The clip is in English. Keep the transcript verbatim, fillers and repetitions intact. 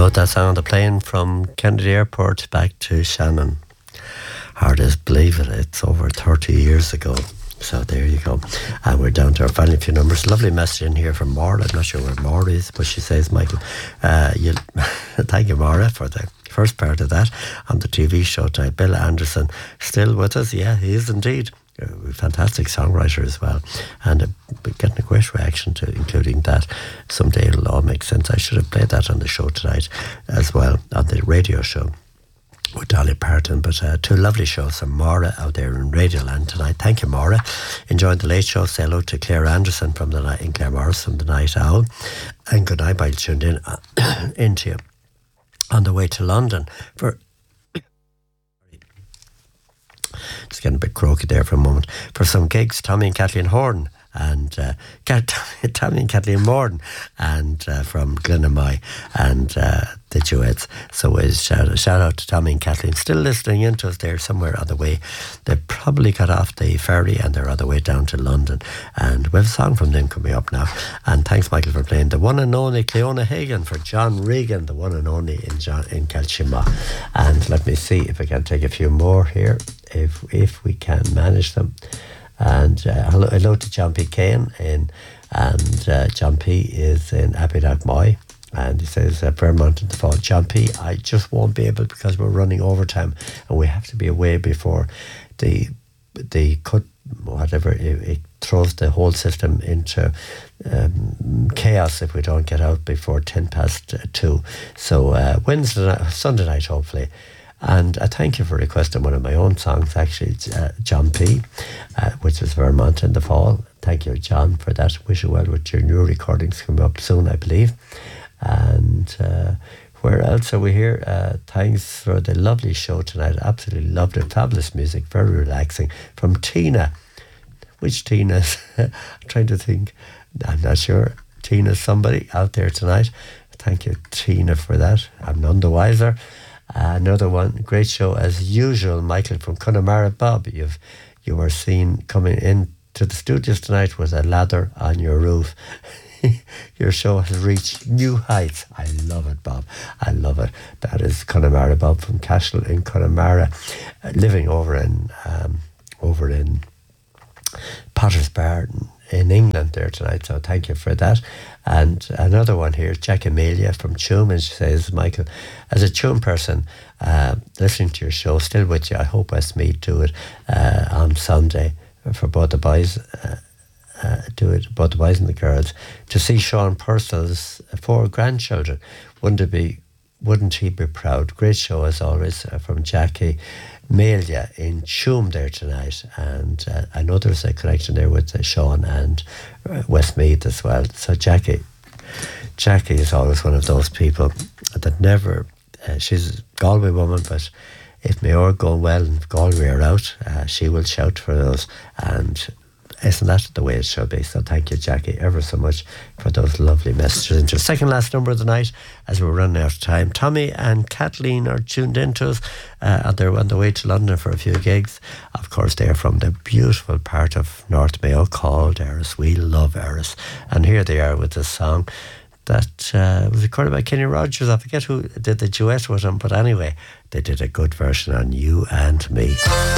wrote that song on the plane from Kennedy Airport back to Shannon. Hard to believe it, it's over thirty years ago. So there you go. And we're down to our final few numbers. Lovely message in here from Maura. I'm not sure where Maura is, but she says, Michael, uh, you, thank you, Maura, for the first part of that on the T V show tonight. Bill Anderson, still with us? Yeah, he is indeed. A fantastic songwriter as well. And uh, getting a great reaction to including that. Someday it'll all make sense. I should have played that on the show tonight as well, on the radio show with Dolly Parton. But uh, two lovely shows from Maura out there in Radioland tonight. Thank you, Maura. Enjoying the late show. Say hello to Claire Anderson from the night, and Claire Morris from the Night Owl. And good night, I tuned in uh, into you on the way to London for just getting a bit croaky there for a moment for some gigs. Tommy and Kathleen Horn and uh, Tommy and Kathleen Morden and uh, from Glenamai and uh, the duets. So a shout, shout out to Tommy and Kathleen, still listening into us there somewhere on the way. They probably got off the ferry and they're on the way down to London, and we have a song from them coming up now. And thanks, Michael, for playing the one and only Cleona Hagan for John Regan, the one and only in John in Kelshima. And let me see if I can take a few more here, if if we can manage them. And uh, hello, hello to John P. Kane in, and uh, John P. is in Abidagmoy, and he says uh, Vermont in the fall. John P., I just won't be able because we're running overtime and we have to be away before the the cut, whatever, it, it throws the whole system into um, chaos if we don't get out before ten past two. So uh, Wednesday night, Sunday night hopefully. And I thank you for requesting one of my own songs, actually, uh, John P., uh, which is Vermont in the Fall. Thank you, John, for that. Wish you well with your new recordings coming up soon, I believe. And uh, where else are we here? Uh, thanks for the lovely show tonight. Absolutely loved it. Fabulous music, very relaxing. From Tina. Which Tina? I'm trying to think. I'm not sure. Tina's somebody out there tonight. Thank you, Tina, for that. I'm none the wiser. Uh, another one, great show as usual, Michael from Connemara. Bob, you've you were seen coming in to the studios tonight with a ladder on your roof. Your show has reached new heights. I love it, Bob. I love it. That is Connemara Bob from Cashel in Connemara, uh, living over in um, over in Potter's Bar in England there tonight, so thank you for that. And another one here, Jack Amelia from Tuam, and she says, Michael, as a Tuam person, uh, listening to your show, still with you. I hope Westmeath do it uh, on Sunday for both the boys, uh, uh, do it, both the boys and the girls, to see Sean Purcell's four grandchildren. Wouldn't it be, wouldn't he be proud? Great show as always uh, from Jackie Melia in Tuam there tonight, and uh, I know there's a connection there with uh, Sean and uh, Westmeath as well. So Jackie Jackie is always one of those people that never uh, she's a Galway woman, but if Mayor going well and Galway are out, uh, she will shout for those, and isn't that the way it should be? So thank you, Jackie, ever so much for those lovely messages. And just second last number of the night, as we're running out of time. Tommy and Kathleen are tuned into us. Uh, they're on the way to London for a few gigs. Of course, they're from the beautiful part of North Mayo called Erris. We love Erris. And here they are with this song that uh, was recorded by Kenny Rogers. I forget who did the duet with him, but anyway, they did a good version on You and Me.